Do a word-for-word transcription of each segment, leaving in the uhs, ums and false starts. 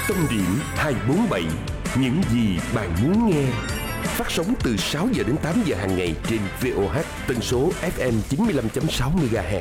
Tâm điểm hai bốn bảy, những gì bạn muốn nghe. Phát sóng từ sáu giờ đến tám giờ hàng ngày trên vê o hát tần số ép em chín mươi lăm phẩy sáu mê ga héc.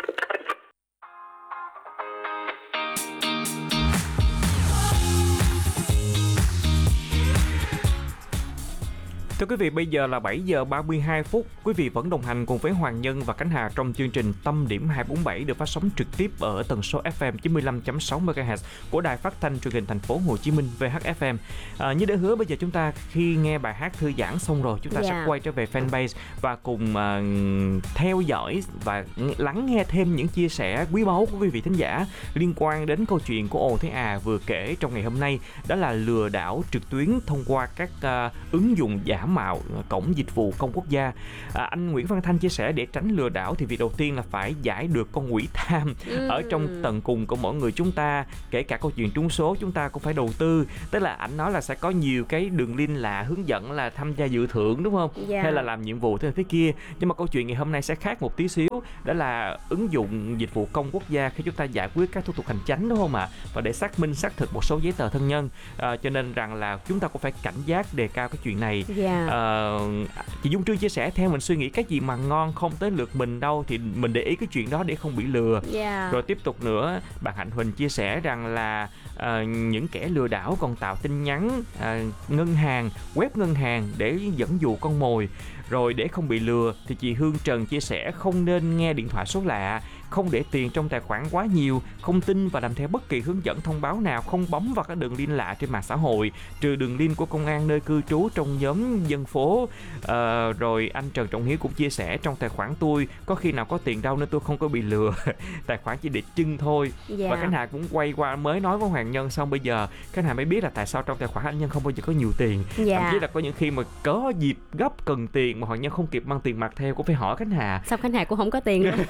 Thưa quý vị, bây giờ là bảy giờ ba mươi hai phút. Quý vị vẫn đồng hành cùng với Hoàng Nhân và Khánh Hà trong chương trình Tâm điểm hai bốn bảy được phát sóng trực tiếp ở tần số ép em chín mươi lăm phẩy sáu mê ga héc của Đài Phát thanh Truyền hình Thành phố Hồ Chí Minh vê hát ép em. À, như đã hứa, bây giờ chúng ta khi nghe bài hát thư giãn xong rồi, chúng ta yeah. sẽ quay trở về fanpage và cùng uh, theo dõi và lắng nghe thêm những chia sẻ quý báu của quý vị thính giả liên quan đến câu chuyện của Ồ Thế À vừa kể trong ngày hôm nay, đó là lừa đảo trực tuyến thông qua các uh, ứng dụng giả mạo cổng dịch vụ công quốc gia. À, anh Nguyễn Văn Thanh chia sẻ để tránh lừa đảo thì việc đầu tiên là phải giải được con quỷ tham ừ. ở trong tận cùng của mỗi người chúng ta, kể cả câu chuyện trúng số chúng ta cũng phải đầu tư. Tức là anh nói là sẽ có nhiều cái đường link là hướng dẫn là tham gia dự thưởng, đúng không? Yeah. Hay là làm nhiệm vụ thế thế kia. Nhưng mà câu chuyện ngày hôm nay sẽ khác một tí xíu, đó là ứng dụng dịch vụ công quốc gia khi chúng ta giải quyết các thủ tục hành chánh, đúng không ạ? À? Và để xác minh xác thực một số giấy tờ thân nhân. À, cho nên rằng là chúng ta cũng phải cảnh giác đề cao cái chuyện này. Yeah. Uh, chị Dung Trương chia sẻ theo mình suy nghĩ cái gì mà ngon không tới lượt mình đâu thì mình để ý cái chuyện đó để không bị lừa. Yeah. Rồi tiếp tục nữa, bạn Hạnh Huỳnh chia sẻ rằng là uh, những kẻ lừa đảo còn tạo tin nhắn uh, ngân hàng, web ngân hàng để dẫn dụ con mồi. Rồi để không bị lừa thì chị Hương Trần chia sẻ không nên nghe điện thoại số lạ, không để tiền trong tài khoản quá nhiều, không tin và làm theo bất kỳ hướng dẫn thông báo nào, không bấm vào các đường link lạ trên mạng xã hội, trừ đường link của công an nơi cư trú trong nhóm dân phố. À, rồi anh Trần Trọng Hiếu cũng chia sẻ trong tài khoản tôi có khi nào có tiền đâu nên tôi không có bị lừa, tài khoản chỉ để trưng thôi. Yeah. Và Khánh Hà cũng quay qua mới nói với Hoàng Nhân xong bây giờ Khánh Hà mới biết là tại sao trong tài khoản anh Nhân không bao giờ có nhiều tiền. Yeah. Thậm chí là có những khi mà có dịp gấp cần tiền mà Hoàng Nhân không kịp mang tiền mặt theo cũng phải hỏi Khánh Hà. Sao Khánh Hà cũng không có tiền nữa.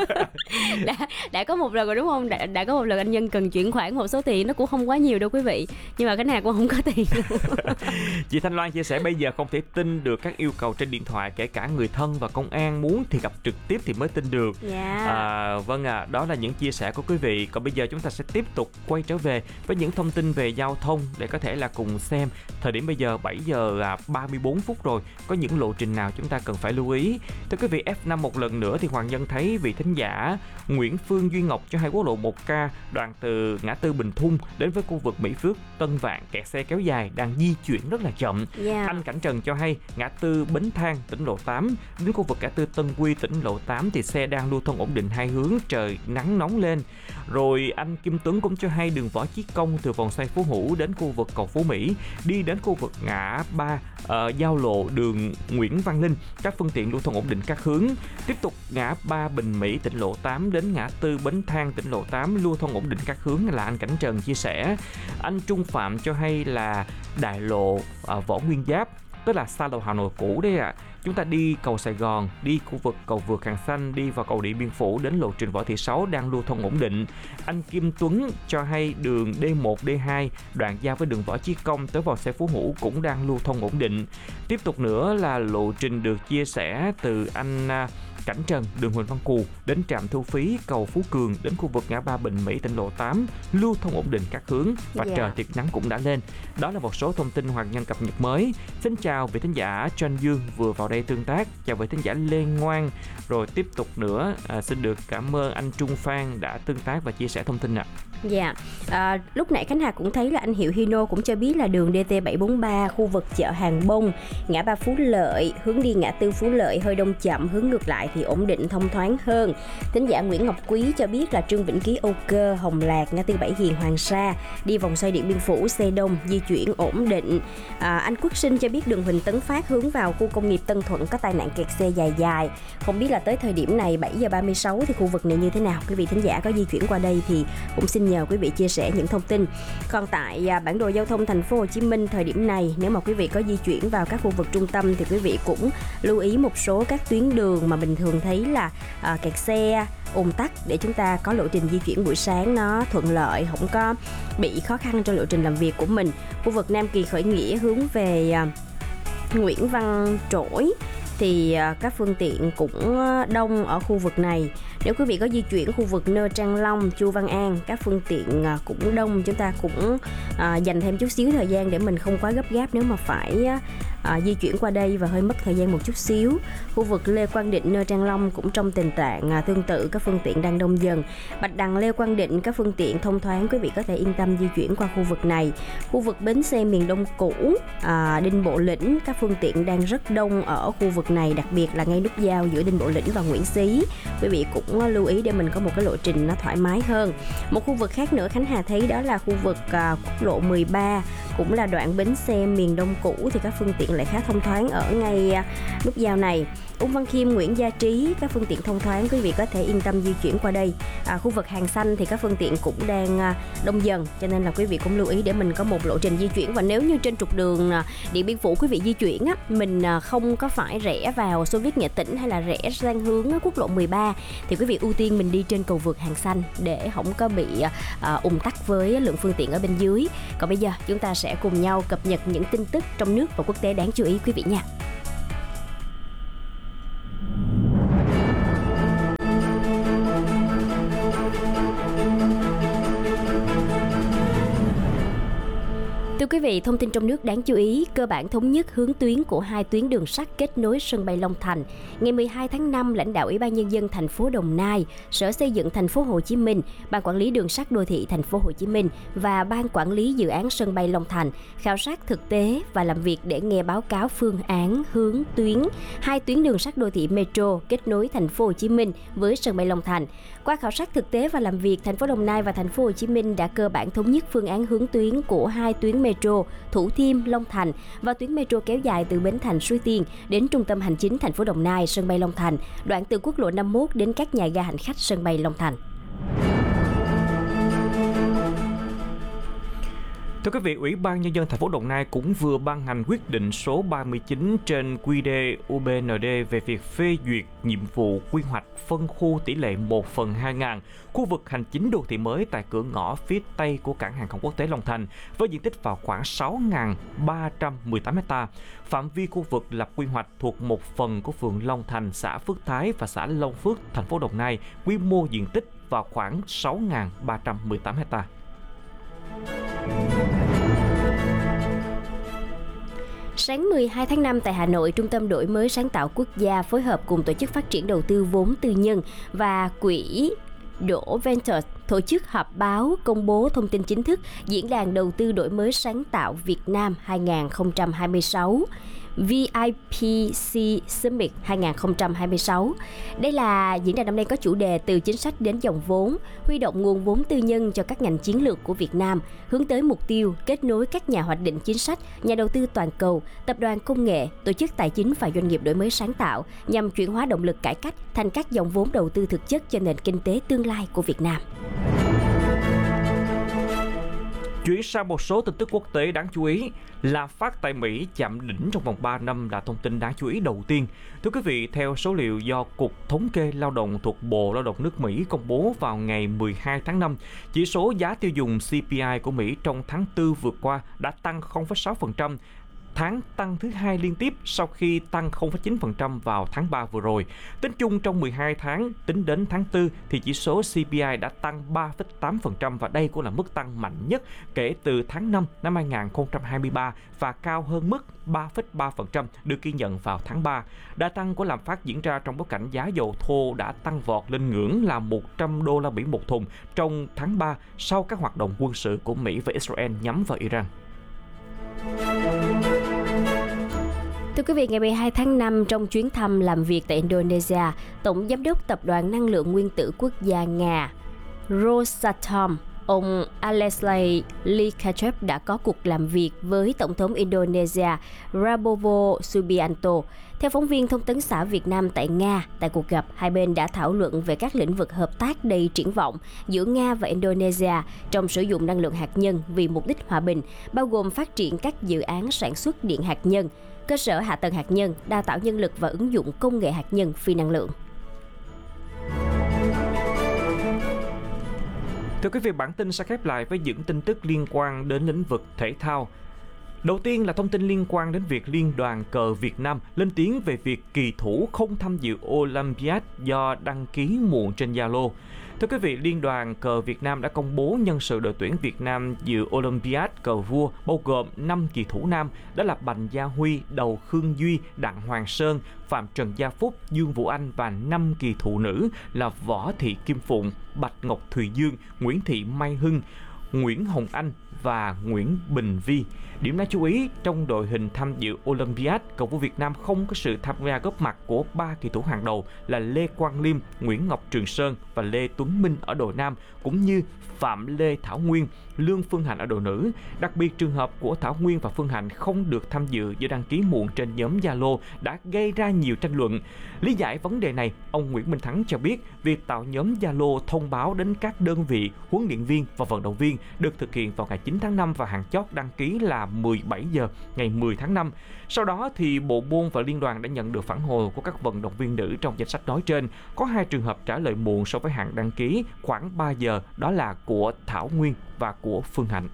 đã, đã có một lần rồi đúng không? Đã, đã có một lần anh Nhân cần chuyển khoản một số tiền, nó cũng không quá nhiều đâu quý vị, nhưng mà Khánh Hà cũng không có tiền. Chị Thanh Loan chia sẻ bây giờ không thể tin được các yêu cầu trên điện thoại, kể cả người thân và công an muốn thì gặp trực tiếp thì mới tin được. Yeah. À, vâng ạ, à, đó là những chia sẻ của quý vị. Còn bây giờ chúng ta sẽ tiếp tục quay trở về với những thông tin về giao thông để có thể là cùng xem thời điểm bây giờ bảy giờ ba mươi bốn phút rồi, có những lộ trình nào chúng ta cần phải lưu ý. Thưa quý vị, ép năm một lần nữa thì Hoàng Nhân thấy vị thính giả Nguyễn Phương Duy Ngọc cho hay quốc lộ một K đoạn từ ngã tư Bình Thung đến với khu vực Mỹ Phước, Tân Vạn kẹt xe kéo dài, đang di chuyển rất là chậm. Yeah. Anh Cảnh Trần cho hay ngã tư Bến Thang tỉnh lộ tám đến khu vực ngã tư Tân Quy tỉnh lộ tám thì xe đang lưu thông ổn định hai hướng, trời nắng nóng lên. Rồi anh Kim Tuấn cũng cho hay đường Võ Chí Công từ vòng xoay Phú Hữu đến khu vực cầu Phú Mỹ đi đến khu vực ngã ba uh, giao lộ đường Nguyễn Văn Linh, các phương tiện lưu thông ổn định các hướng. Tiếp tục ngã ba Bình Mỹ tỉnh lộ tám đến ngã tư Bến Thang tỉnh lộ tám lưu thông ổn định các hướng là anh Cảnh Trần chia sẻ. Anh Trung Phạm cho hay là đại lộ uh, Võ Nguyên Giáp, tức là xa lộ Hà Nội cũ đấy ạ. À. Chúng ta đi cầu Sài Gòn, đi khu vực cầu Vượt Hàng Xanh, đi vào cầu Điện Biên Phủ đến lộ trình Võ Thị Sáu đang lưu thông ổn định. Anh Kim Tuấn cho hay đường D một, D hai đoạn giao với đường Võ Chí Công tới vòng xoay Phú Hữu cũng đang lưu thông ổn định. Tiếp tục nữa là lộ trình được chia sẻ từ anh Cảnh Trần, đường Huỳnh Văn Cù đến trạm thu phí cầu Phú Cường đến khu vực ngã ba Bình Mỹ tỉnh lộ tám lưu thông ổn định các hướng và yeah. trời tiệc nắng cũng đã lên. Đó là một số thông tin Hoàng Nhân cập nhật mới. Xin chào vị thính giả Trân Dương vừa vào đây tương tác, chào vị thính giả Lê Ngoan. Rồi tiếp tục nữa à, xin được cảm ơn anh Trung Phan đã tương tác và chia sẻ thông tin ạ. Dạ, yeah. à, lúc nãy Khánh Hà cũng thấy là anh Hiệu Hino cũng cho biết là đường D T bảy bốn ba khu vực chợ Hàng Bông, ngã ba Phú Lợi, hướng đi ngã tư Phú Lợi hơi đông chậm, hướng ngược lại thì ổn định thông thoáng hơn. Thính giả Nguyễn Ngọc Quý cho biết là Trương Vĩnh Ký, Âu Cơ, Hồng Lạc, ngã tư Bảy Hiền, Hoàng Sa, đi vòng xoay Điện Biên Phủ, xe đông, di chuyển ổn định. À, anh Quốc Sinh cho biết đường Huỳnh Tấn Phát hướng vào khu công nghiệp Tân Thuận có tai nạn kẹt xe dài dài. Không biết là tới thời điểm này bảy giờ ba mươi sáu thì khu vực này như thế nào? Quý vị thính giả có di chuyển qua đây thì cũng xin nhờ quý vị chia sẻ những thông tin. Còn tại à, bản đồ giao thông thành phố Hồ Chí Minh thời điểm này, nếu mà quý vị có di chuyển vào các khu vực trung tâm thì quý vị cũng lưu ý một số các tuyến đường mà bình thường thấy là à, kẹt xe, ùn tắc để chúng ta có lộ trình di chuyển buổi sáng nó thuận lợi, không có bị khó khăn trong lộ trình làm việc của mình. Khu vực Nam Kỳ Khởi Nghĩa hướng về à, Nguyễn Văn Trỗi thì các phương tiện cũng đông ở khu vực này. Nếu quý vị có di chuyển khu vực Nơ Trang Long, Chu Văn An, các phương tiện cũng đông, chúng ta cũng à, dành thêm chút xíu thời gian để mình không quá gấp gáp nếu mà phải à, di chuyển qua đây và hơi mất thời gian một chút xíu. Khu vực Lê Quang Định, Nơ Trang Long cũng trong tình trạng à, tương tự, các phương tiện đang đông dần. Bạch Đằng, Lê Quang Định, các phương tiện thông thoáng, quý vị có thể yên tâm di chuyển qua khu vực này. Khu vực bến xe miền Đông cũ, à, Đinh Bộ Lĩnh, các phương tiện đang rất đông ở khu vực này, đặc biệt là ngay nút giao giữa Đinh Bộ Lĩnh và Nguyễn Xí. Quý vị cũng lưu ý để mình có một cái lộ trình nó thoải mái hơn. Một khu vực khác nữa Khánh Hà thấy đó là khu vực à, quốc lộ mười ba, cũng là đoạn bến xe miền Đông cũ, thì các phương tiện lại khá thông thoáng ở ngay à, nút giao này. Ung Văn Khiêm, Nguyễn Gia Trí, các phương tiện thông thoáng, quý vị có thể yên tâm di chuyển qua đây. À, khu vực Hàng Xanh thì các phương tiện cũng đang à, đông dần, cho nên là quý vị cũng lưu ý để mình có một lộ trình di chuyển. Và nếu như trên trục đường à, Điện Biên Phủ quý vị di chuyển á, mình à, không có phải rẽ vào Xô Viết Nghệ Tĩnh hay là rẽ sang hướng á, quốc lộ mười ba, thì quý vị ưu tiên mình đi trên cầu vượt Hàng Xanh để không có bị à, ùn tắc với lượng phương tiện ở bên dưới. Còn bây giờ chúng ta sẽ cùng nhau cập nhật những tin tức trong nước và quốc tế đáng chú ý quý vị nha. Thưa quý vị, thông tin trong nước đáng chú ý, cơ bản thống nhất hướng tuyến của hai tuyến đường sắt kết nối sân bay Long Thành. Ngày mười hai tháng năm, lãnh đạo Ủy ban Nhân dân thành phố Đồng Nai, Sở Xây dựng thành phố Hồ Chí Minh, Ban Quản lý Đường sắt Đô thị thành phố Hồ Chí Minh và Ban Quản lý Dự án sân bay Long Thành khảo sát thực tế và làm việc để nghe báo cáo phương án hướng tuyến hai tuyến đường sắt đô thị Metro kết nối thành phố Hồ Chí Minh với sân bay Long Thành. Qua khảo sát thực tế và làm việc, thành phố Đồng Nai và thành phố Hồ Chí Minh đã cơ bản thống nhất phương án hướng tuyến của hai tuyến Metro Thủ Thiêm, Long Thành và tuyến Metro kéo dài từ Bến Thành, Suối Tiên đến trung tâm hành chính thành phố Đồng Nai, sân bay Long Thành, đoạn từ quốc lộ năm mươi mốt đến các nhà ga hành khách sân bay Long Thành. Thưa quý vị, Ủy ban Nhân dân thành phố Đồng Nai cũng vừa ban hành quyết định số ba mươi chín trên Q D U B N D về việc phê duyệt nhiệm vụ quy hoạch phân khu tỷ lệ một phần hai nghìn khu vực hành chính đô thị mới tại cửa ngõ phía Tây của cảng hàng không quốc tế Long Thành với diện tích vào khoảng sáu nghìn ba trăm mười tám ha. Phạm vi khu vực lập quy hoạch thuộc một phần của phường Long Thành, xã Phước Thái và xã Long Phước, thành phố Đồng Nai, quy mô diện tích vào khoảng sáu nghìn ba trăm mười tám ha. Sáng mười hai tháng năm tại Hà Nội, Trung tâm Đổi mới Sáng tạo Quốc gia phối hợp cùng Tổ chức Phát triển Đầu tư vốn tư nhân và Quỹ Đỗ Ventures tổ chức họp báo công bố thông tin chính thức Diễn đàn Đầu tư Đổi mới Sáng tạo Việt Nam hai không hai sáu. V I P C Summit hai không hai sáu. Đây là diễn đàn năm nay có chủ đề từ chính sách đến dòng vốn, huy động nguồn vốn tư nhân cho các ngành chiến lược của Việt Nam, hướng tới mục tiêu kết nối các nhà hoạch định chính sách, nhà đầu tư toàn cầu, tập đoàn công nghệ, tổ chức tài chính và doanh nghiệp đổi mới sáng tạo nhằm chuyển hóa động lực cải cách thành các dòng vốn đầu tư thực chất cho nền kinh tế tương lai của Việt Nam. Chuyển sang một số tin tức quốc tế đáng chú ý, lạm phát tại Mỹ chạm đỉnh trong vòng ba năm là thông tin đáng chú ý đầu tiên. Thưa quý vị, theo số liệu do Cục Thống kê Lao động thuộc Bộ Lao động nước Mỹ công bố vào ngày mười hai tháng năm, chỉ số giá tiêu dùng C P I của Mỹ trong tháng tư vừa qua đã tăng không phẩy sáu phần trăm, tháng tăng thứ hai liên tiếp sau khi tăng không phẩy chín phần trăm vào tháng ba vừa rồi. Tính chung trong mười hai tháng, tính đến tháng tư thì chỉ số C P I đã tăng ba phẩy tám phần trăm và đây cũng là mức tăng mạnh nhất kể từ tháng năm năm hai không hai ba và cao hơn mức ba phẩy ba phần trăm được ghi nhận vào tháng ba. Đà tăng của lạm phát diễn ra trong bối cảnh giá dầu thô đã tăng vọt lên ngưỡng là một trăm đô la Mỹ một thùng trong tháng ba sau các hoạt động quân sự của Mỹ và Israel nhắm vào Iran. Thưa quý vị, ngày mười hai tháng năm, trong chuyến thăm làm việc tại Indonesia, Tổng Giám đốc Tập đoàn Năng lượng Nguyên tử Quốc gia Nga Rosatom, ông Alexei Likachev đã có cuộc làm việc với Tổng thống Indonesia Prabowo Subianto. Theo phóng viên Thông tấn xã Việt Nam tại Nga, tại cuộc gặp, hai bên đã thảo luận về các lĩnh vực hợp tác đầy triển vọng giữa Nga và Indonesia trong sử dụng năng lượng hạt nhân vì mục đích hòa bình, bao gồm phát triển các dự án sản xuất điện hạt nhân, cơ sở hạ tầng hạt nhân, đào tạo nhân lực và ứng dụng công nghệ hạt nhân phi năng lượng. Thưa quý vị, bản tin sẽ khép lại với những tin tức liên quan đến lĩnh vực thể thao. Đầu tiên là thông tin liên quan đến việc Liên đoàn cờ Việt Nam lên tiếng về việc kỳ thủ không tham dự Olympiad do đăng ký muộn trên Zalo. Thưa quý vị, Liên đoàn cờ Việt Nam đã công bố nhân sự đội tuyển Việt Nam dự Olympiad cờ vua bao gồm năm kỳ thủ nam, đó là Bành Gia Huy, Đầu Khương Duy, Đặng Hoàng Sơn, Phạm Trần Gia Phúc, Dương Vũ Anh và năm kỳ thủ nữ là Võ Thị Kim Phụng, Bạch Ngọc Thùy Dương, Nguyễn Thị Mai Hưng, Nguyễn Hồng Anh và Nguyễn Bình Vi. Điểm đáng chú ý, trong đội hình tham dự Olympiad, cờ vua Việt Nam không có sự tham gia góp mặt của ba kỳ thủ hàng đầu là Lê Quang Liêm, Nguyễn Ngọc Trường Sơn và Lê Tuấn Minh ở đội nam, cũng như Phạm Lê Thảo Nguyên, Lương Phương Hạnh ở đội nữ. Đặc biệt, trường hợp của Thảo Nguyên và Phương Hạnh không được tham dự do đăng ký muộn trên nhóm Zalo đã gây ra nhiều tranh luận. Lý giải vấn đề này, ông Nguyễn Minh Thắng cho biết việc tạo nhóm Zalo thông báo đến các đơn vị, huấn luyện viên và vận động viên được thực hiện vào ngày chín tháng năm và hạn chót đăng ký là mười bảy giờ ngày mười tháng năm. Sau đó thì Bộ Môn và Liên đoàn đã nhận được phản hồi của các vận động viên nữ trong danh sách nói trên. Có hai trường hợp trả lời muộn so với hạn đăng ký khoảng ba giờ, đó là của Thảo Nguyên và của Phương Hạnh.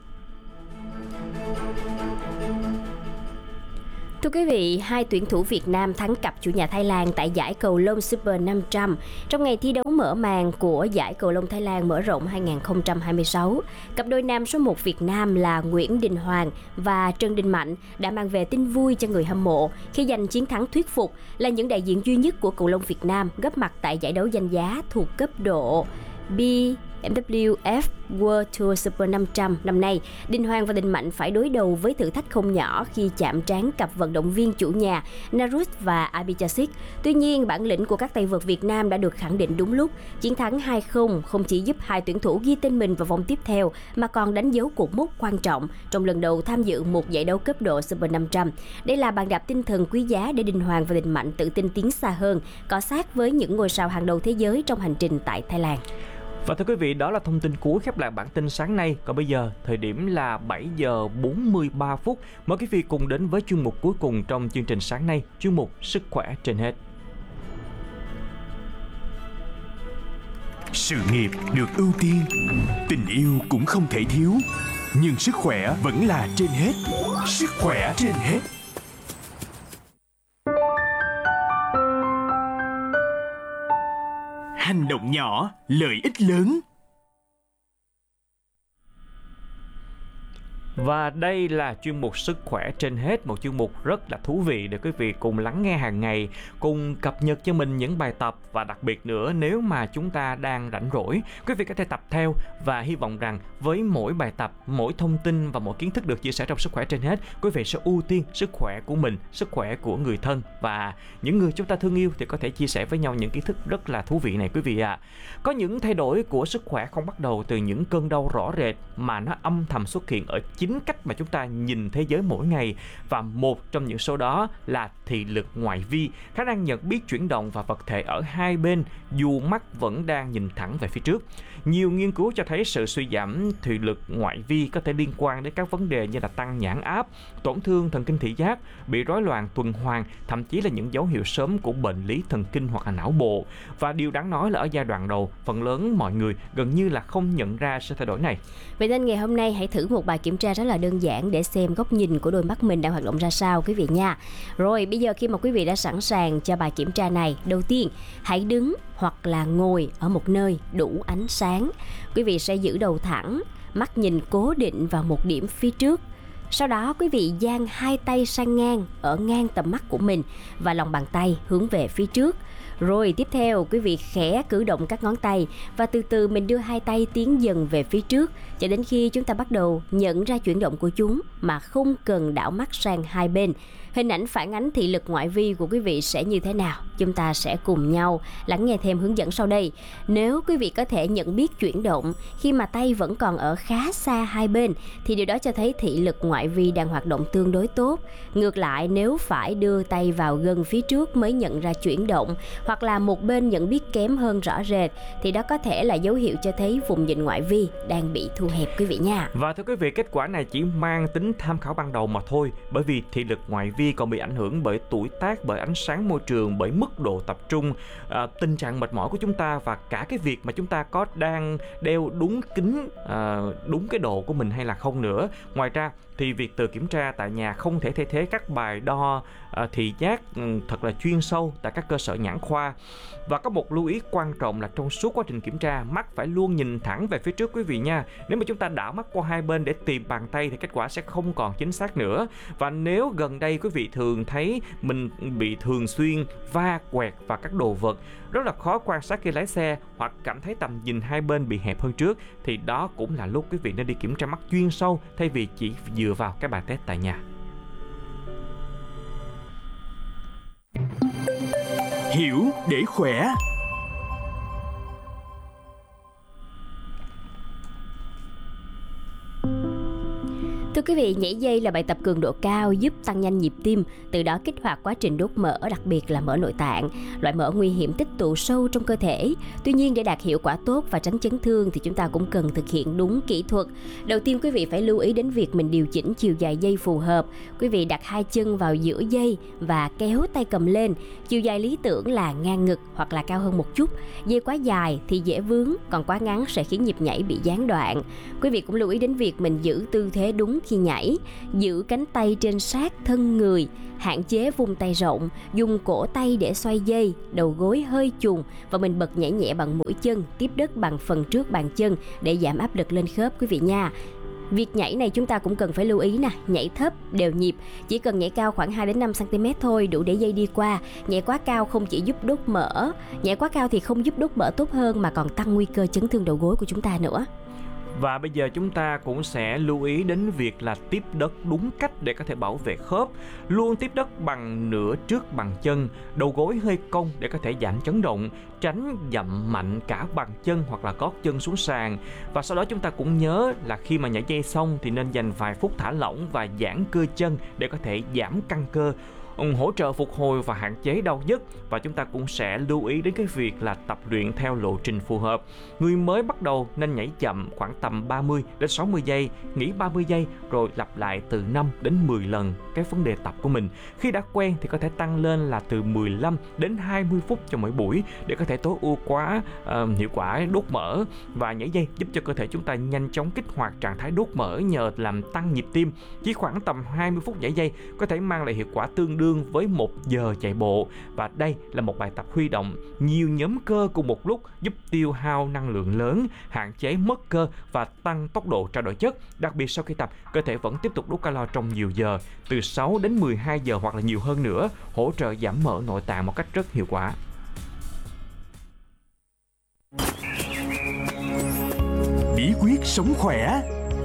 Thưa quý vị, hai tuyển thủ Việt Nam thắng cặp chủ nhà Thái Lan tại giải cầu lông Super năm trăm trong ngày thi đấu mở màn của giải cầu lông Thái Lan mở rộng hai không hai sáu. Cặp đôi nam số một Việt Nam là Nguyễn Đình Hoàng và Trần Đình Mạnh đã mang về tin vui cho người hâm mộ khi giành chiến thắng thuyết phục, là những đại diện duy nhất của cầu lông Việt Nam góp mặt tại giải đấu danh giá thuộc cấp độ B em vê ép World Tour Super năm trăm năm nay. Đình Hoàng và Đình Mạnh phải đối đầu với thử thách không nhỏ khi chạm trán cặp vận động viên chủ nhà Narus và Abhijit. Tuy nhiên, bản lĩnh của các tay vợt Việt Nam đã được khẳng định đúng lúc. Chiến thắng hai không không chỉ giúp hai tuyển thủ ghi tên mình vào vòng tiếp theo mà còn đánh dấu cột mốc quan trọng trong lần đầu tham dự một giải đấu cấp độ Super năm trăm. Đây là bàn đạp tinh thần quý giá để Đình Hoàng và Đình Mạnh tự tin tiến xa hơn, cọ sát với những ngôi sao hàng đầu thế giới trong hành trình tại Thái Lan. Và thưa quý vị, đó là thông tin cuối khép lại bản tin sáng nay. Còn bây giờ, thời điểm là bảy giờ bốn mươi ba phút. Mời quý vị cùng đến với chuyên mục cuối cùng trong chương trình sáng nay, chuyên mục Sức khỏe trên hết. Sự nghiệp được ưu tiên, tình yêu cũng không thể thiếu, nhưng sức khỏe vẫn là trên hết. Sức khỏe trên hết. Hành động nhỏ, lợi ích lớn. Và đây là chuyên mục Sức khỏe trên hết, một chuyên mục rất là thú vị để quý vị cùng lắng nghe hàng ngày, cùng cập nhật cho mình những bài tập. Và đặc biệt nữa, nếu mà chúng ta đang rảnh rỗi, quý vị có thể tập theo. Và hy vọng rằng với mỗi bài tập, mỗi thông tin và mỗi kiến thức được chia sẻ trong Sức khỏe trên hết, quý vị sẽ ưu tiên sức khỏe của mình, sức khỏe của người thân và những người chúng ta thương yêu thì có thể chia sẻ với nhau những kiến thức rất là thú vị này quý vị ạ. À. Có những thay đổi của sức khỏe không bắt đầu từ những cơn đau rõ rệt mà nó âm thầm xuất hiện ở chính cách mà chúng ta nhìn thế giới mỗi ngày, và một trong những số đó là thị lực ngoại vi, khả năng nhận biết chuyển động và vật thể ở hai bên dù mắt vẫn đang nhìn thẳng về phía trước. Nhiều nghiên cứu cho thấy sự suy giảm thị lực ngoại vi có thể liên quan đến các vấn đề như là tăng nhãn áp, tổn thương thần kinh thị giác, bị rối loạn tuần hoàn, thậm chí là những dấu hiệu sớm của bệnh lý thần kinh hoặc là não bộ. Và điều đáng nói là ở giai đoạn đầu, phần lớn mọi người gần như là không nhận ra sự thay đổi này. Vậy nên ngày hôm nay hãy thử một bài kiểm tra rất là đơn giản để xem góc nhìn của đôi mắt mình đang hoạt động ra sao quý vị nha. Rồi bây giờ khi mà quý vị đã sẵn sàng cho bài kiểm tra này, đầu tiên hãy đứng hoặc là ngồi ở một nơi đủ ánh sáng. Quý vị sẽ giữ đầu thẳng, mắt nhìn cố định vào một điểm phía trước. Sau đó quý vị dang hai tay sang ngang ở ngang tầm mắt của mình và lòng bàn tay hướng về phía trước. Rồi tiếp theo quý vị khẽ cử động các ngón tay và từ từ mình đưa hai tay tiến dần về phía trước cho đến khi chúng ta bắt đầu nhận ra chuyển động của chúng mà không cần đảo mắt sang hai bên. Hình ảnh phản ánh thị lực ngoại vi của quý vị sẽ như thế nào? Chúng ta sẽ cùng nhau lắng nghe thêm hướng dẫn sau đây. Nếu quý vị có thể nhận biết chuyển động khi mà tay vẫn còn ở khá xa hai bên thì điều đó cho thấy thị lực ngoại vi đang hoạt động tương đối tốt. Ngược lại, nếu phải đưa tay vào gần phía trước mới nhận ra chuyển động hoặc là một bên nhận biết kém hơn rõ rệt thì đó có thể là dấu hiệu cho thấy vùng nhìn ngoại vi đang bị thu hẹp quý vị nha. Và thưa quý vị, kết quả này chỉ mang tính tham khảo ban đầu mà thôi, bởi vì thị lực ngoại vi còn bị ảnh hưởng bởi tuổi tác, bởi ánh sáng môi trường, bởi mức độ tập trung, à, tình trạng mệt mỏi của chúng ta và cả cái việc mà chúng ta có đang đeo đúng kính, à, đúng cái độ của mình hay là không nữa. Ngoài ra thì thì việc tự kiểm tra tại nhà không thể thay thế các bài đo uh, thị giác um, thật là chuyên sâu tại các cơ sở nhãn khoa. Và có một lưu ý quan trọng là trong suốt quá trình kiểm tra, mắt phải luôn nhìn thẳng về phía trước quý vị nha. Nếu mà chúng ta đảo mắt qua hai bên để tìm bàn tay thì kết quả sẽ không còn chính xác nữa. Và nếu gần đây quý vị thường thấy mình bị thường xuyên va quẹt vào các đồ vật, rất là khó quan sát khi lái xe, hoặc cảm thấy tầm nhìn hai bên bị hẹp hơn trước, thì đó cũng là lúc quý vị nên đi kiểm tra mắt chuyên sâu thay vì chỉ dựa vào cái bài test tại nhà. Hiểu để khỏe. Thưa quý vị, nhảy dây là bài tập cường độ cao giúp tăng nhanh nhịp tim, từ đó kích hoạt quá trình đốt mỡ, đặc biệt là mỡ nội tạng, loại mỡ nguy hiểm tích tụ sâu trong cơ thể. Tuy nhiên, để đạt hiệu quả tốt và tránh chấn thương thì chúng ta cũng cần thực hiện đúng kỹ thuật. Đầu tiên, quý vị phải lưu ý đến việc mình điều chỉnh chiều dài dây phù hợp. Quý vị đặt hai chân vào giữa dây và kéo tay cầm lên. Chiều dài lý tưởng là ngang ngực hoặc là cao hơn một chút. Dây quá dài thì dễ vướng, còn quá ngắn sẽ khiến nhịp nhảy bị gián đoạn. Quý vị cũng lưu ý đến việc mình giữ tư thế đúng khi nhảy, giữ cánh tay trên sát thân người, hạn chế vung tay rộng, dùng cổ tay để xoay dây, đầu gối hơi chùng và mình bật nhảy nhẹ bằng mũi chân, tiếp đất bằng phần trước bàn chân để giảm áp lực lên khớp quý vị nha. Việc nhảy này chúng ta cũng cần phải lưu ý nè, nhảy thấp, đều nhịp, chỉ cần nhảy cao khoảng hai đến năm xăng ti mét thôi, đủ để dây đi qua. Nhảy quá cao không chỉ giúp đốt mỡ, nhảy quá cao thì không giúp đốt mỡ tốt hơn mà còn tăng nguy cơ chấn thương đầu gối của chúng ta nữa. Và bây giờ chúng ta cũng sẽ lưu ý đến việc là tiếp đất đúng cách để có thể bảo vệ khớp. Luôn tiếp đất bằng nửa trước bàn chân, đầu gối hơi cong để có thể giảm chấn động, tránh dậm mạnh cả bàn chân hoặc là gót chân xuống sàn. Và sau đó chúng ta cũng nhớ là khi mà nhảy dây xong thì nên dành vài phút thả lỏng và giãn cơ chân để có thể giảm căng cơ, hỗ trợ phục hồi và hạn chế đau nhức. Và chúng ta cũng sẽ lưu ý đến cái việc là tập luyện theo lộ trình phù hợp. Người mới bắt đầu nên nhảy chậm khoảng tầm ba mươi đến sáu mươi giây, nghỉ ba mươi giây rồi lặp lại từ năm đến mười lần cái vấn đề tập của mình. Khi đã quen thì có thể tăng lên là từ mười lăm đến hai mươi phút cho mỗi buổi để có thể tối ưu quá uh, hiệu quả đốt mỡ. Và nhảy dây giúp cho cơ thể chúng ta nhanh chóng kích hoạt trạng thái đốt mỡ nhờ làm tăng nhịp tim. Chỉ khoảng tầm hai mươi phút nhảy dây có thể mang lại hiệu quả tương đương với một giờ chạy bộ. Và đây là một bài tập huy động nhiều nhóm cơ cùng một lúc, giúp tiêu hao năng lượng lớn, hạn chế mất cơ và tăng tốc độ trao đổi chất. Đặc biệt sau khi tập, cơ thể vẫn tiếp tục đốt calo trong nhiều giờ, từ sáu đến mười hai giờ hoặc là nhiều hơn nữa, hỗ trợ giảm mỡ nội tạng một cách rất hiệu quả. Bí quyết sống khỏe.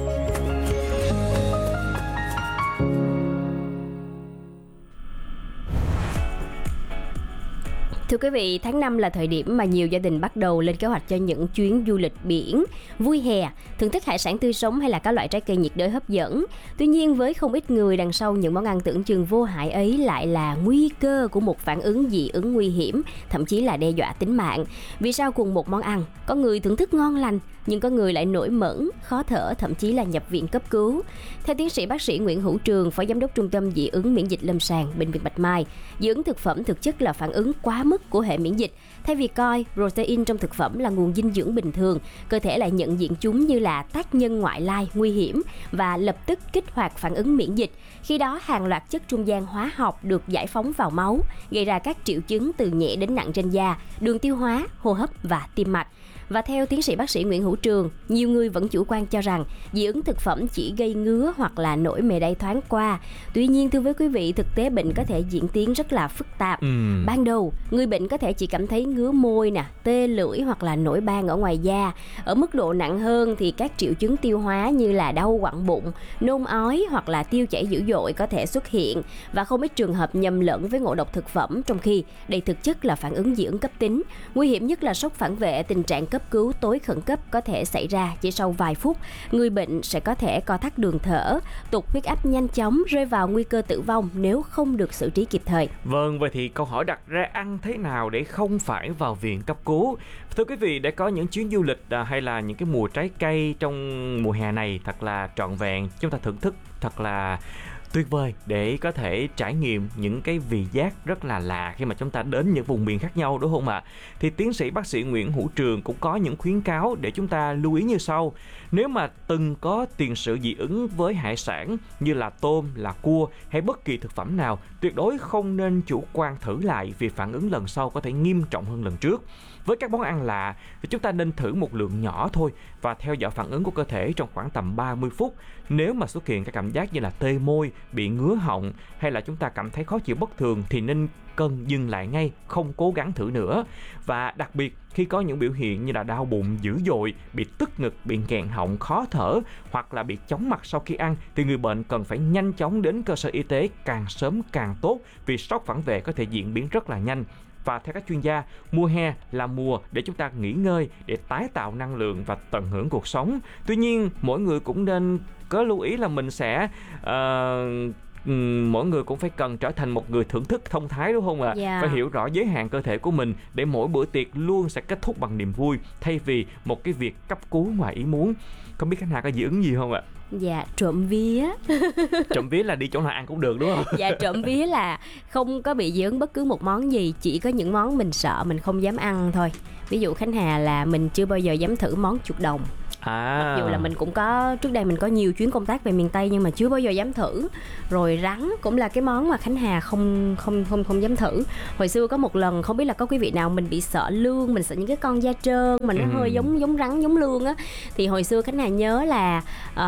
Thưa quý vị, tháng năm là thời điểm mà nhiều gia đình bắt đầu lên kế hoạch cho những chuyến du lịch biển vui hè, thưởng thức hải sản tươi sống hay là các loại trái cây nhiệt đới hấp dẫn. Tuy nhiên, với không ít người, đằng sau những món ăn tưởng chừng vô hại ấy lại là nguy cơ của một phản ứng dị ứng nguy hiểm, thậm chí là đe dọa tính mạng. Vì sao cùng một món ăn, có người thưởng thức ngon lành, nhưng có người lại nổi mẩn, khó thở, thậm chí là nhập viện cấp cứu. Theo tiến sĩ bác sĩ Nguyễn Hữu Trường, Phó Giám đốc Trung tâm Dị ứng Miễn dịch Lâm sàng, Bệnh viện Bạch Mai, dị ứng thực phẩm thực chất là phản ứng quá mức của hệ miễn dịch. Thay vì coi protein trong thực phẩm là nguồn dinh dưỡng bình thường, cơ thể lại nhận diện chúng như là tác nhân ngoại lai nguy hiểm và lập tức kích hoạt phản ứng miễn dịch. Khi đó, hàng loạt chất trung gian hóa học được giải phóng vào máu, gây ra các triệu chứng từ nhẹ đến nặng trên da, đường tiêu hóa, hô hấp và tim mạch. Và theo tiến sĩ bác sĩ Nguyễn Hữu Trường, nhiều người vẫn chủ quan cho rằng dị ứng thực phẩm chỉ gây ngứa hoặc là nổi mề đay thoáng qua. Tuy nhiên, thưa với quý vị, thực tế bệnh có thể diễn tiến rất là phức tạp. Ừ. Ban đầu, người bệnh có thể chỉ cảm thấy ngứa môi, nè, tê lưỡi hoặc là nổi ban ở ngoài da. Ở mức độ nặng hơn thì các triệu chứng tiêu hóa như là đau quặn bụng, nôn ói hoặc là tiêu chảy dữ dội có thể xuất hiện. Và không ít trường hợp nhầm lẫn với ngộ độc thực phẩm, trong khi đây thực chất là phản ứng dị ứng cấp tính. Nguy hiểm nhất là sốc phản vệ, tình trạng cấp cấp cứu tối khẩn cấp có thể xảy ra chỉ sau vài phút. Người bệnh sẽ có thể co thắt đường thở, tụt huyết áp nhanh chóng, rơi vào nguy cơ tử vong nếu không được xử trí kịp thời. Vâng, vậy thì câu hỏi đặt ra, ăn thế nào để không phải vào viện cấp cứu? Thưa quý vị, để có những chuyến du lịch à, hay là những cái mùa trái cây trong mùa hè này thật là trọn vẹn, chúng ta thưởng thức thật là tuyệt vời để có thể trải nghiệm những cái vị giác rất là lạ khi mà chúng ta đến những vùng miền khác nhau, đúng không ạ? Thì tiến sĩ bác sĩ Nguyễn Hữu Trường cũng có những khuyến cáo để chúng ta lưu ý như sau. Nếu mà từng có tiền sử dị ứng với hải sản như là tôm, là cua hay bất kỳ thực phẩm nào, tuyệt đối không nên chủ quan thử lại vì phản ứng lần sau có thể nghiêm trọng hơn lần trước. Với các món ăn lạ thì chúng ta nên thử một lượng nhỏ thôi và theo dõi phản ứng của cơ thể trong khoảng tầm ba mươi phút. Nếu mà xuất hiện các cảm giác như là tê môi, bị ngứa họng hay là chúng ta cảm thấy khó chịu bất thường thì nên cần dừng lại ngay, không cố gắng thử nữa. Và đặc biệt khi có những biểu hiện như là đau bụng dữ dội, bị tức ngực, bị nghẹn họng, khó thở hoặc là bị chóng mặt sau khi ăn thì người bệnh cần phải nhanh chóng đến cơ sở y tế càng sớm càng tốt vì sốc phản vệ có thể diễn biến rất là nhanh. Và theo các chuyên gia, mùa hè là mùa để chúng ta nghỉ ngơi, để tái tạo năng lượng và tận hưởng cuộc sống. Tuy nhiên, mỗi người cũng nên có lưu ý là mình sẽ... Uh, mỗi người cũng phải cần trở thành một người thưởng thức thông thái, đúng không ạ? Yeah. Phải hiểu rõ giới hạn cơ thể của mình để mỗi bữa tiệc luôn sẽ kết thúc bằng niềm vui thay vì một cái việc cấp cứu ngoài ý muốn. Không biết khách hàng có dị ứng gì không ạ? Dạ, trộm vía. Trộm vía là đi chỗ nào ăn cũng được, đúng không? Dạ, trộm vía là không có bị dị ứng bất cứ một món gì, chỉ có những món mình sợ mình không dám ăn thôi. Ví dụ Khánh Hà là mình chưa bao giờ dám thử món chuột đồng. À. Mặc dù là mình cũng có, trước đây mình có nhiều chuyến công tác về miền Tây nhưng mà chưa bao giờ dám thử. Rồi rắn cũng là cái món mà Khánh Hà không không không không dám thử. Hồi xưa có một lần, không biết là có quý vị nào mình bị sợ lương, mình sợ những cái con da trơn mà nó ừ. hơi giống giống rắn giống lương á. Thì hồi xưa Khánh Hà nhớ là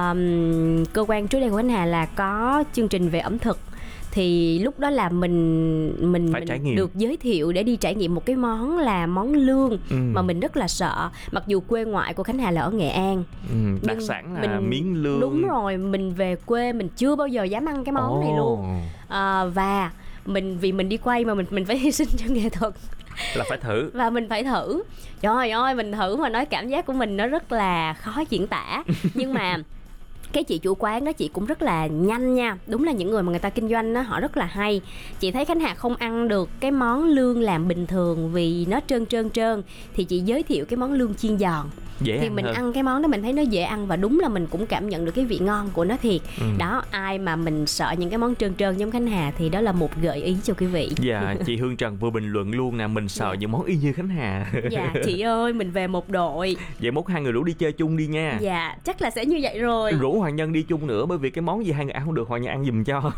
um, cơ quan trước đây của Khánh Hà là có chương trình về ẩm thực. Thì lúc đó là mình mình, mình được giới thiệu để đi trải nghiệm một cái món là món lương ừ. mà mình rất là sợ. Mặc dù quê ngoại của Khánh Hà là ở Nghệ An, ừ, đặc sản là mình, miếng lương. Đúng rồi, mình về quê mình chưa bao giờ dám ăn cái món oh. này luôn. À, và mình vì mình đi quay mà mình mình phải hy sinh cho nghệ thuật là phải thử và mình phải thử. Trời ơi, mình thử mà nói cảm giác của mình nó rất là khó diễn tả. Nhưng mà cái chị chủ quán đó chị cũng rất là nhanh nha. Đúng là những người mà người ta kinh doanh đó, họ rất là hay. Chị thấy Khánh Hà không ăn được cái món lương làm bình thường vì nó trơn trơn trơn thì chị giới thiệu cái món lương chiên giòn. Dễ thì mình hơn. Ăn cái món đó mình thấy nó dễ ăn và đúng là mình cũng cảm nhận được cái vị ngon của nó thiệt. ừ. Đó, ai mà mình sợ những cái món trơn trơn giống Khánh Hà thì đó là một gợi ý cho quý vị. Dạ, chị Hương Trần vừa bình luận luôn nè, mình sợ dạ. những món y như Khánh Hà. Dạ, chị ơi, mình về một đội. Vậy mốt hai người rủ đi chơi chung đi nha. Dạ, chắc là sẽ như vậy rồi. Rủ Hoàng Nhân đi chung nữa, bởi vì cái món gì hai người ăn không được, Hoàng Nhân ăn giùm cho.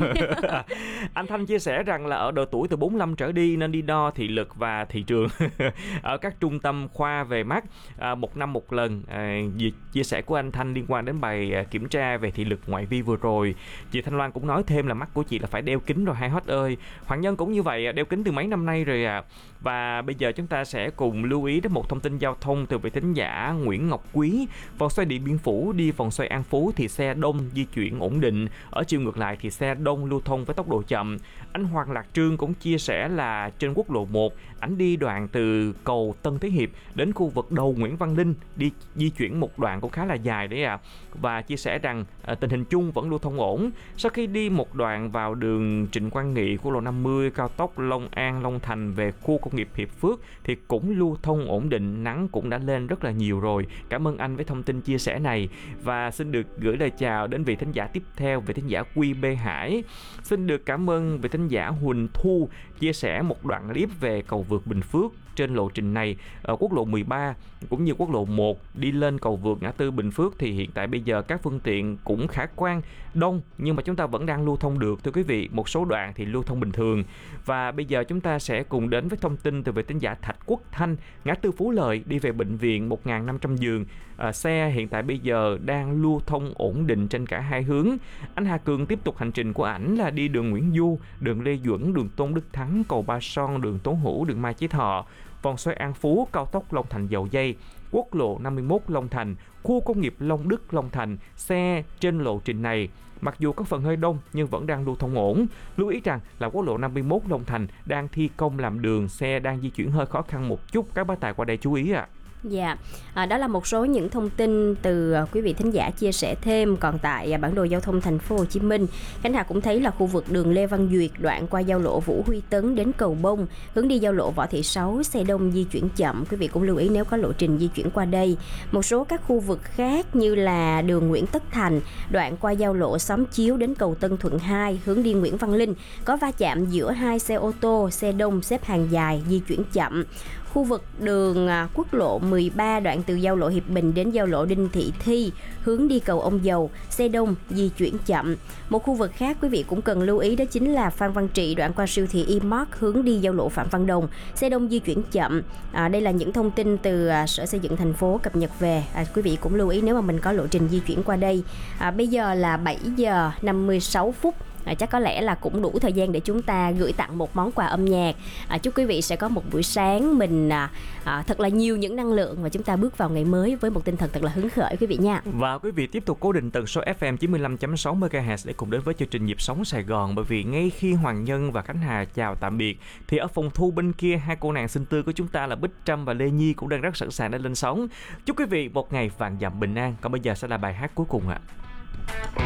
Anh Thanh chia sẻ rằng là ở độ tuổi từ bốn mươi lăm trở đi nên đi đo thị lực và thị trường ở các trung tâm khoa về mắt à, một năm một lần. À, chia sẻ của anh Thanh liên quan đến bài à, kiểm tra về thị lực ngoại vi vừa rồi. Chị Thanh Loan cũng nói thêm là mắt của chị là phải đeo kính rồi hai hot ơi. Hoàng Nhân cũng như vậy, đeo kính từ mấy năm nay rồi à. Và bây giờ chúng ta sẽ cùng lưu ý đến một thông tin giao thông từ vị thính giả Nguyễn Ngọc Quý. Vòng xoay Điện Biên Phủ đi vòng xoay An Phú thì xe đông di chuyển ổn định, ở chiều ngược lại thì xe đông lưu thông với tốc độ chậm. Anh Hoàng Lạc Trương cũng chia sẻ là trên quốc lộ một, ảnh đi đoạn từ cầu Tân Thế Hiệp đến khu vực đầu Nguyễn Văn Linh, đi di chuyển một đoạn cũng khá là dài đấy à. Và chia sẻ rằng à, tình hình chung vẫn lưu thông ổn. Sau khi đi một đoạn vào đường Trịnh Quang Nghị, quốc lộ năm mươi, cao tốc Long An Long Thành về khu công nghiệp Hiệp Phước thì cũng lưu thông ổn định, nắng cũng đã lên rất là nhiều rồi. Cảm ơn anh với thông tin chia sẻ này. Và xin được gửi lời chào đến vị thính giả tiếp theo, vị thính giả Quy B Hải. Xin được cảm ơn vị thính giả Huỳnh Thu chia sẻ một đoạn clip về cầu vượt Bình Phước. Trên lộ trình này, ở quốc lộ mười ba cũng như quốc lộ một đi lên cầu vượt ngã tư Bình Phước thì hiện tại bây giờ các phương tiện cũng khả quan, đông nhưng mà chúng ta vẫn đang lưu thông được thưa quý vị. Một số đoạn thì lưu thông bình thường. Và bây giờ chúng ta sẽ cùng đến với thông tin từ vị thính giả Thạch Quốc Thanh, ngã tư Phú Lợi đi về bệnh viện một nghìn năm trăm giường. À, xe hiện tại bây giờ đang lưu thông ổn định trên cả hai hướng. Anh Hà Cường tiếp tục hành trình của ảnh là đi đường Nguyễn Du, đường Lê Duẩn, đường Tôn Đức Thắng, cầu Ba Son, đường Tố Hữu, đường Mai Chí Thọ, vòng xoay An Phú, cao tốc Long Thành Dầu Dây, quốc lộ năm mươi mốt Long Thành, khu công nghiệp Long Đức Long Thành. Xe trên lộ trình này mặc dù có phần hơi đông nhưng vẫn đang lưu thông ổn. Lưu ý rằng là quốc lộ năm mươi mốt Long Thành đang thi công làm đường, xe đang di chuyển hơi khó khăn một chút, các bác tài qua đây chú ý ạ. À. Dạ, à, đó là một số những thông tin từ uh, quý vị thính giả chia sẻ thêm. Còn tại uh, bản đồ giao thông thành phố Hồ Chí Minh, Khánh Hà cũng thấy là khu vực đường Lê Văn Duyệt đoạn qua giao lộ Vũ Huy Tấn đến cầu Bông, hướng đi giao lộ Võ Thị Sáu, xe đông di chuyển chậm. Quý vị cũng lưu ý nếu có lộ trình di chuyển qua đây. Một số các khu vực khác như là đường Nguyễn Tất Thành đoạn qua giao lộ Xóm Chiếu đến cầu Tân Thuận hai, hướng đi Nguyễn Văn Linh, có va chạm giữa hai xe ô tô, xe đông xếp hàng dài di chuyển chậm. Khu vực đường quốc lộ mười ba đoạn từ giao lộ Hiệp Bình đến giao lộ Đinh Thị Thi, hướng đi cầu Ông Dầu, xe đông di chuyển chậm. Một khu vực khác quý vị cũng cần lưu ý đó chính là Phan Văn Trị đoạn qua siêu thị E-Mart, hướng đi giao lộ Phạm Văn Đồng, xe đông di chuyển chậm. À, đây là những thông tin từ à, Sở Xây dựng thành phố cập nhật về. À, quý vị cũng lưu ý nếu mà mình có lộ trình di chuyển qua đây. À, bây giờ là bảy giờ năm mươi sáu phút. À, chắc có lẽ là cũng đủ thời gian để chúng ta gửi tặng một món quà âm nhạc. À, chúc quý vị sẽ có một buổi sáng mình à, à, thật là nhiều những năng lượng và chúng ta bước vào ngày mới với một tinh thần thật là hứng khởi quý vị nha. Và quý vị tiếp tục cố định tần số ép em chín mươi lăm chấm sáu mê ga héc để cùng đến với chương trình Nhịp Sống Sài Gòn. Bởi vì ngay khi Hoàng Nhân và Khánh Hà chào tạm biệt thì ở phòng thu bên kia, hai cô nàng xinh tươi của chúng ta là Bích Trâm và Lê Nhi cũng đang rất sẵn sàng để lên sóng. Chúc quý vị một ngày vạn dặm bình an. Còn bây giờ sẽ là bài hát cuối cùng ạ.